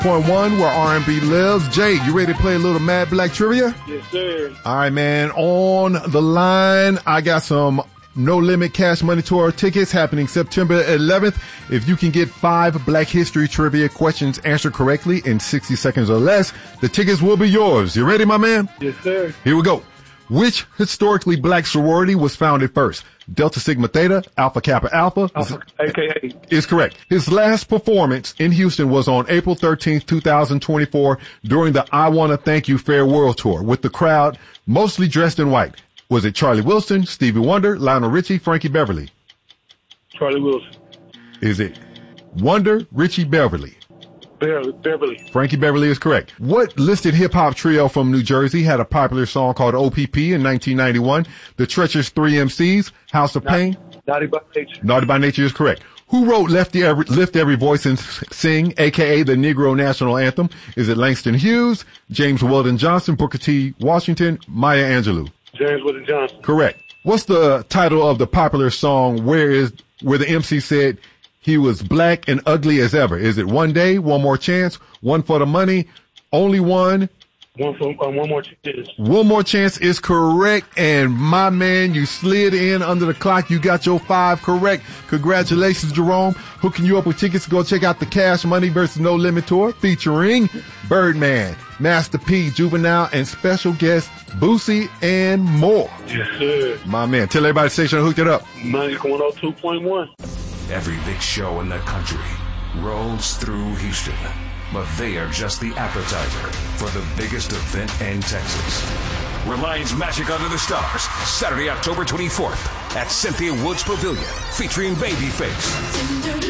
102.1 where R&B lives. Jay, you ready to play a little Mad Black Trivia? Yes, sir. All right, man. On the line, I got some No Limit Cash Money Tour tickets happening September 11th. If you can get 5 Black History Trivia questions answered correctly in 60 seconds or less, the tickets will be yours. You ready, my man? Yes, sir. Here we go. Which historically black sorority was founded first? Delta Sigma Theta, Alpha Kappa Alpha. AKA. Is correct. His last performance in Houston was on April 13th, 2024 during the I Wanna Thank You Farewell Tour with the crowd mostly dressed in white. Was it Charlie Wilson, Stevie Wonder, Lionel Richie, Frankie Beverly? Charlie Wilson. Is it Wonder, Richie, Beverly? Beverly. Frankie Beverly is correct. What listed hip-hop trio from New Jersey had a popular song called OPP in 1991? The Treacherous Three MCs, House of Pain? Naughty by Nature. Naughty by Nature is correct. Who wrote Lift Every Voice and Sing, a.k.a. the Negro National Anthem? Is it Langston Hughes, James Weldon Johnson, Booker T. Washington, Maya Angelou? James Weldon Johnson. Correct. What's the title of the popular song where the MC said he was black and ugly as ever? Is it One Day, One More Chance, One for the Money, Only One? One More Chance. One More Chance is correct. And my man, you slid in under the clock. You got your 5 correct. Congratulations, Jerome. Hooking you up with tickets to go check out the Cash Money vs. No Limit Tour featuring Birdman, Master P, Juvenile, and special guest Boosie and more. Yes, sir. My man, tell everybody the station hooked it up. Magic 102.1. Every big show in the country rolls through Houston, but they are just the appetizer for the biggest event in Texas. Reliance Magic Under the Stars, Saturday, October 24th at Cynthia Woods Pavilion, featuring Babyface,